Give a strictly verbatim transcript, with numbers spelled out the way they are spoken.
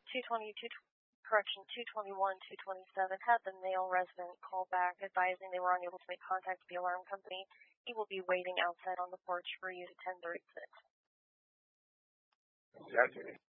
two twenty, two, correction, two twenty-one, two twenty-seven had the male resident call back advising they were unable to make contact with the alarm company. He will be waiting outside on the porch for you to ten thirty-six. Gotcha.